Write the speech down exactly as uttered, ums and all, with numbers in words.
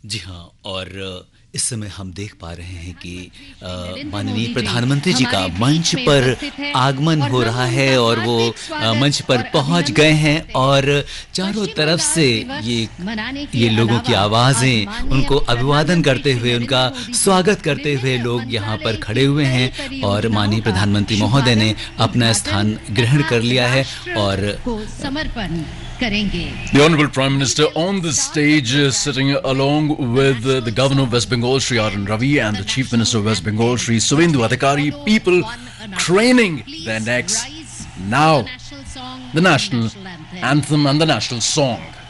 जी हाँ, और इस समय हम देख पा रहे हैं कि माननीय प्रधानमंत्री जी का मंच पर आगमन हो रहा है और वो मंच पर पहुंच गए हैं और चारों तरफ से ये ये लोगों की आवाज़ें उनको अभिवादन करते हुए, उनका स्वागत करते हुए लोग यहाँ पर खड़े हुए हैं और माननीय प्रधानमंत्री महोदय ने अपना स्थान ग्रहण कर लिया है और समर्पण करेंगे। The Honorable Prime Minister on the stage uh, sitting along with uh, the Governor of West Bengal Shri R N Ravi and the Chief Minister of West Bengal Shri Suvendu Adhikari, people craning their necks. Now the national anthem and the national song.